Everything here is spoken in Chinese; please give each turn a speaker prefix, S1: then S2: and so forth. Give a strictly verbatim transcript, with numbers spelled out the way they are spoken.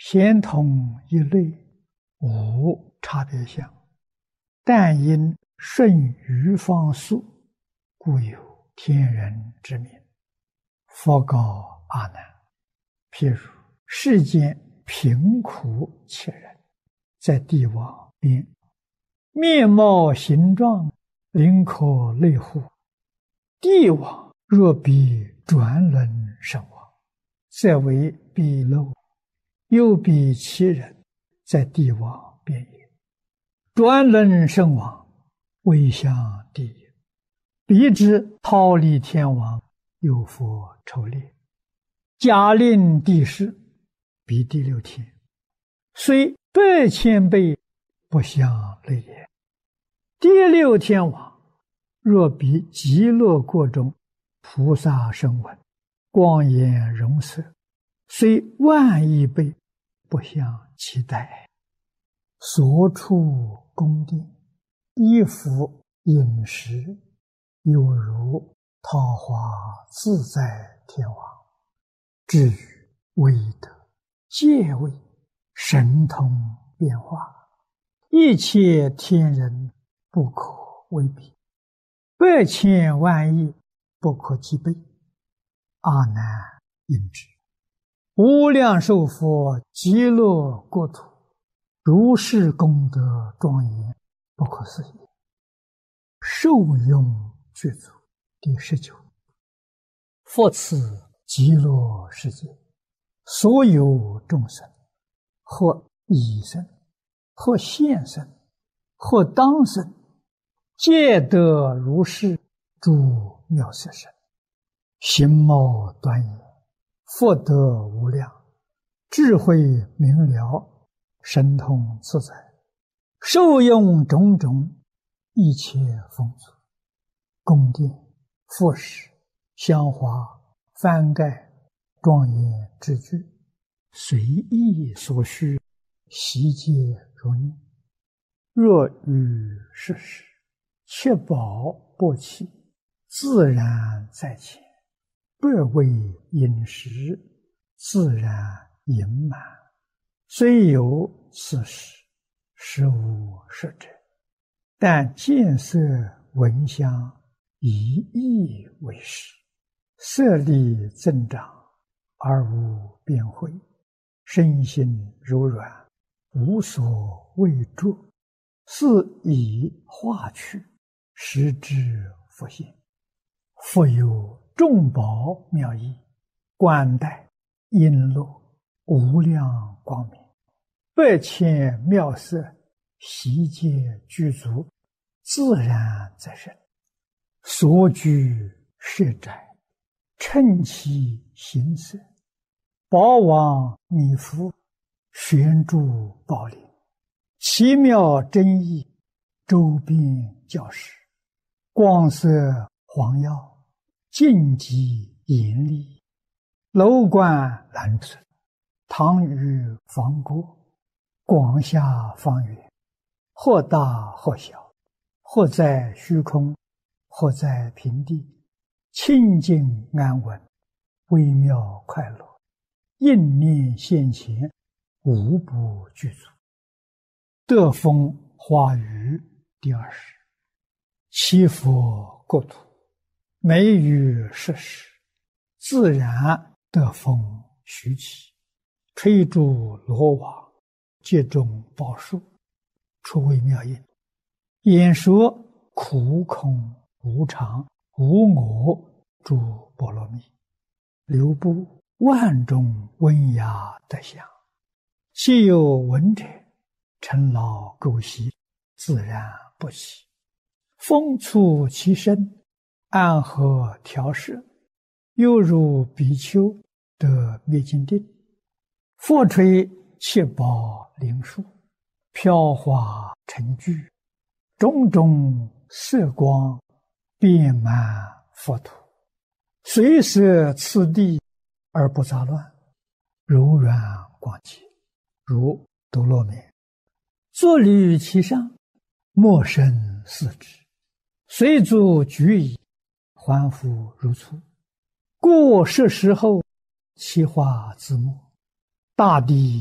S1: 咸同一类，无差别相，但因顺于方素，故有天人之名。佛告阿难：譬如世间贫苦切人，在地网边，面貌形状，灵可类乎？地网若比转轮身亡，则为鄙陋；又比其人，在地网边也。转轮身亡，未向地也。彼之忉利天王，有佛筹猎，假令地势，彼第六天，虽百千倍，不相类也。第六天王若比极乐国中菩萨声闻，光颜容色，虽万亿倍，不相期待。所处宫殿，衣服饮食，有如桃花自在天王。至于威德、戒位、神通变化，一切天人不可为比，百千万亿不可计备。阿难应知，无量寿佛极乐国土，如是功德庄严，不可思议。受用具足。第十九，复此极乐世界，所有众生，或已生，或现生，或当生，皆得如是诸妙色身，形貌端严，福德无量，智慧明了，神通自在，受用种种一切丰足，宫殿、服饰、香花、幡盖、庄严之具，随意所需，悉皆如念。若遇世事，确保不弃，自然在前，不为饮食，自然盈满。虽有此事，实无实者，但见色闻香，以意为实，色力增长，而无变慧，身心柔软，无所畏著，是以化去，实之复现。复有众宝妙义，冠带璎珞，无量光明，百千妙色，悉皆具足，自然在身。所居舍宅，称其形色，宝王弥覆，悬诸宝林，奇妙真义，周边教室，光色黄耀，净极严厉，楼观蓝色，堂宇方郭，广厦方圆，或大或小，或在虚空，或在平地，清净安稳，微妙快乐，应念现前，无不具足。得风花雨第二十，七佛国土，每于世时，自然得风徐起，吹诸罗网，皆中宝树，出微妙音，演说苦空无常无我诸波罗蜜，流布万种温雅德相，既有闻者，尘劳垢习，自然不起。风促其身，安和调摄，犹如比丘得灭尽定。复吹七宝灵树，飘华成聚，种种色光，遍满佛土，随摄次第而不杂乱，柔软广洁，如斗罗面。坐立其上，莫生四肢，随足举矣，还复如初。过世时后，其化自没，大地